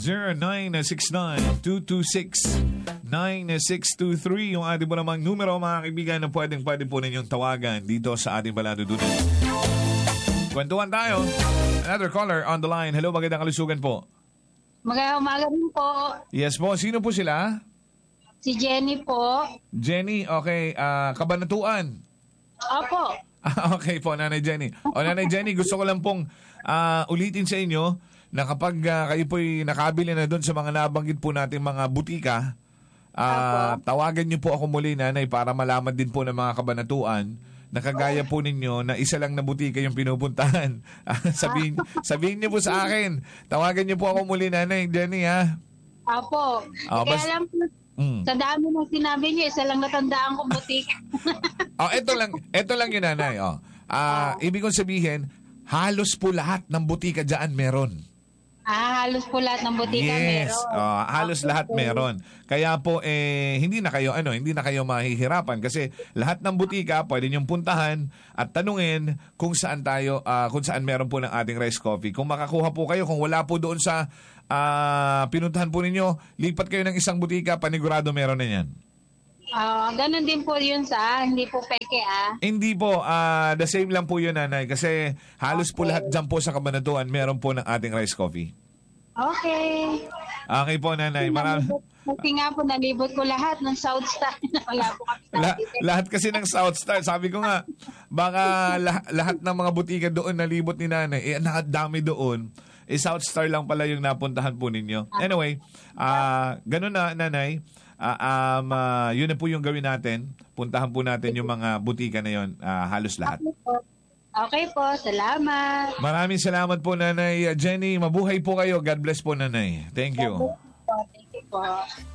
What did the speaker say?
0969-226-9623 yung ating po namang numero, mga kaibigan, na pwede po ninyong tawagan dito sa ating Baladudunan. Kwentuhan tayo. Another caller on the line. Hello, magandang kalusugan po. Magandang umaga din po. Yes po, sino po sila? Si Jenny po. Jenny, okay. Kabanatuan. Opo. Okay po, Nanay Jenny. Nanay Jenny, gusto ko lang pong ulitin sa inyo na kapag kayo po'y nakabili na doon sa mga nabanggit po nating mga butika, tawagan niyo po ako muli, Nanay, para malaman din po ng mga kabanatuan na kagaya po ninyo na isa lang na butika yung pinupuntahan. Sabihin niyo po sa akin. Tawagan niyo po ako muli, Nanay Jenny, ha? Opo. Kaya lang po, sa dami ng sinabi niyo, isa lang natandaan kong butika. Ito lang yun, Nanay. Ibig kong sabihin, halos po lahat ng butika dyan meron. Halos po lahat ng butika meron. Yes, halos lahat meron. Kaya po hindi na kayo mahihirapan kasi lahat ng butika pwede niyong puntahan at tanungin kung saan meron po ng ating rice coffee. Kung makakuha po kayo, kung wala po doon sa pinuntahan po ninyo, lipat kayo ng isang butika, panigurado meron na yan. Ganun din po yun hindi po peke Hindi po, the same lang po yun, Nanay, kasi halos po lahat dyan po sa Kabanatuan meron po ng ating rice coffee. Okay. Okay po, Nanay. Kasi nga po, nalibot ko lahat ng South Star. Wala po kami lahat kasi ng South Star. Sabi ko nga, baka lahat ng mga butika doon nalibot ni Nanay. Nakadami doon. South Star lang pala yung napuntahan po ninyo. Anyway, ganun na, Nanay. Yun na po yung gawin natin. Puntahan po natin yung mga butika na yun. Halos lahat. Okay po, salamat. Maraming salamat po, Nanay Jenny. Mabuhay po kayo. God bless po, Nanay. Thank you. Thank you po.